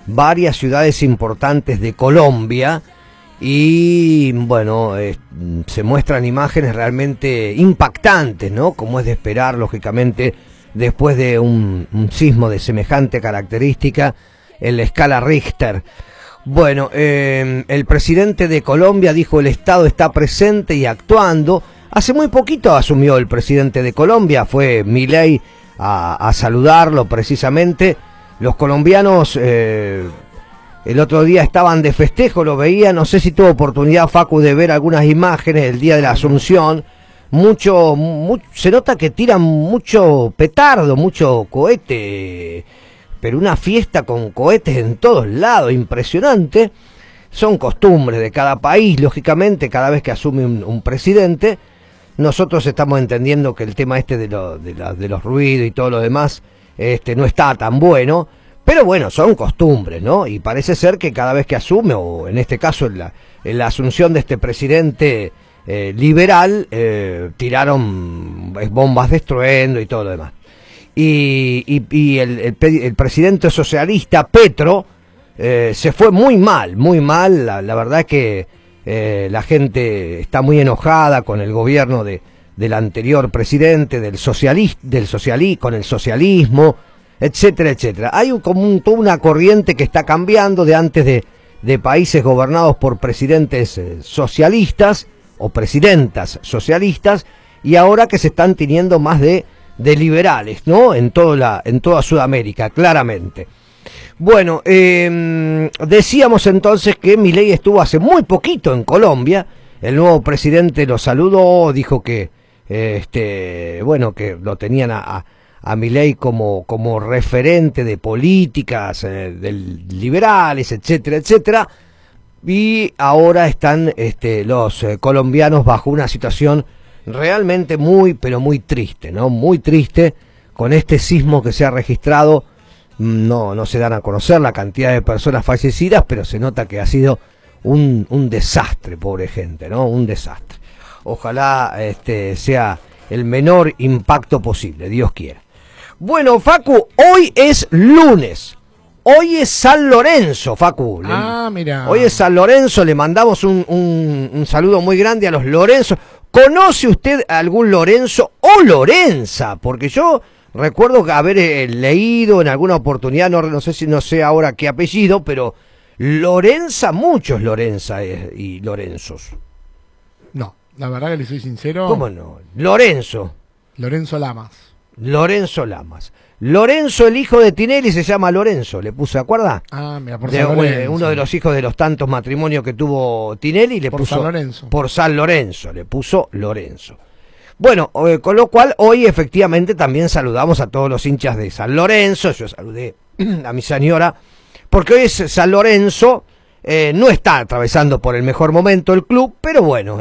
varias ciudades importantes de Colombia y bueno, se muestran imágenes realmente impactantes, ¿no? Como es de esperar, lógicamente, después de un sismo de semejante característica en la escala Richter. Bueno, el presidente de Colombia dijo el Estado está presente y actuando. Hace muy poquito asumió el presidente de Colombia, fue Milei a saludarlo precisamente. Los colombianos el otro día estaban de festejo, lo veía, no sé si tuvo oportunidad, Facu, de ver algunas imágenes del día de la Asunción. Se nota que tiran mucho petardo, mucho cohete, pero una fiesta con cohetes en todos lados, impresionante. Son costumbres de cada país, lógicamente, cada vez que asume un presidente. Nosotros estamos entendiendo que el tema de los ruidos y todo lo demás no está tan bueno, pero bueno, son costumbres, ¿no? Y parece ser que cada vez que asume, o en este caso en la asunción de este presidente liberal, tiraron bombas de estruendo y todo lo demás. Y el presidente socialista Petro se fue muy mal, la verdad es que la gente está muy enojada con el gobierno del anterior presidente, con el socialismo, etcétera, etcétera. Hay toda una corriente que está cambiando de antes de países gobernados por presidentes socialistas o presidentas socialistas, y ahora que se están teniendo más de liberales, ¿no? En toda Sudamérica, claramente. Bueno, decíamos entonces que Milei estuvo hace muy poquito en Colombia. El nuevo presidente lo saludó, dijo que bueno, que lo tenían a Milei como referente de políticas liberales, etcétera, etcétera. Y ahora están los colombianos bajo una situación realmente muy, pero muy triste, ¿no? Muy triste, con este sismo que se ha registrado. No se dan a conocer la cantidad de personas fallecidas, pero se nota que ha sido un desastre, pobre gente, ¿no? Un desastre. Ojalá sea el menor impacto posible, Dios quiera. Bueno, Facu, hoy es lunes. Hoy es San Lorenzo, Facu. Mira. Hoy es San Lorenzo, le mandamos un saludo muy grande a los Lorenzo. ¿Conoce usted algún Lorenzo o Lorenza? Porque yo recuerdo haber leído en alguna oportunidad, no sé ahora qué apellido, pero Lorenza, muchos Lorenza y Lorenzos. No, la verdad que le soy sincero. ¿Cómo no? Lorenzo Lamas. Lorenzo, el hijo de Tinelli, se llama Lorenzo, le puso, ¿se acuerda? Mira, por San Lorenzo. Uno de los hijos de los tantos matrimonios que tuvo Tinelli, le puso San Lorenzo. Por San Lorenzo, le puso Lorenzo. Bueno, con lo cual hoy efectivamente también saludamos a todos los hinchas de San Lorenzo. Yo saludé a mi señora, porque hoy es San Lorenzo, no está atravesando por el mejor momento el club, pero bueno,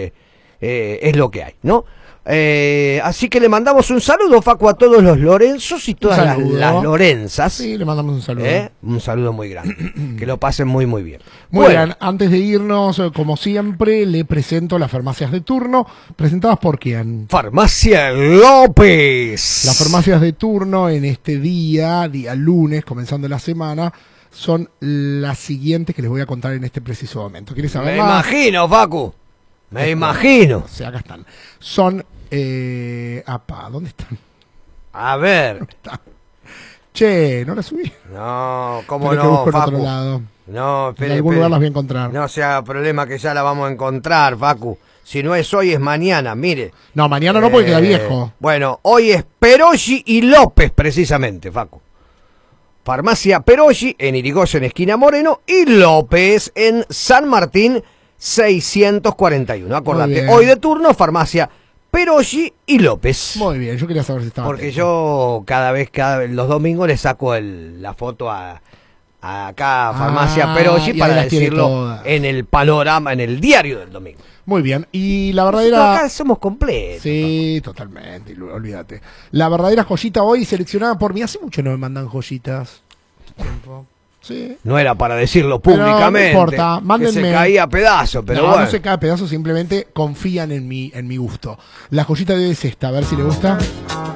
es lo que hay, ¿no? Así que le mandamos un saludo, Facu, a todos los Lorenzos y todas las Lorenzas. Sí, le mandamos un saludo. Un saludo muy grande. Que lo pasen muy, muy bien. Muy bien, antes de irnos, como siempre, le presento las farmacias de turno. ¿Presentadas por quién? Farmacia López. Las farmacias de turno en este día lunes, comenzando la semana, son las siguientes que les voy a contar en este preciso momento. ¿Quieres saber más? Imagino, Facu. Me imagino. O sea, acá están. Son... ¿dónde están? A ver. Che, no la subí. No, ¿cómo Pero no, que Facu? En otro lado. No, espere, en algún lugar las voy a encontrar. No sea problema que ya la vamos a encontrar, Facu. Si no es hoy, es mañana, mire. No, mañana no, porque queda viejo. Bueno, hoy es Peroggi y López, precisamente, Facu. Farmacia Peroggi en Irigoyen, esquina Moreno, y López en San Martín, 641. Acordate, hoy de turno, farmacia Peroggi y López. Muy bien, yo quería saber si estaba porque atento. Yo cada vez los domingos le saco la foto a farmacia Peroggi para decirlo en el panorama, en el diario del domingo. Muy bien, y la verdadera... Acá somos completos. Sí, totalmente, olvídate. La verdadera joyita hoy seleccionada por mí. Hace mucho no me mandan joyitas. Tiempo. Sí. No era para decirlo públicamente. No importa, mándenme. Que se caía a pedazos, pero bueno. No se cae a pedazos, simplemente confían en mi gusto. La joyita de hoy es esta, a ver si le gusta.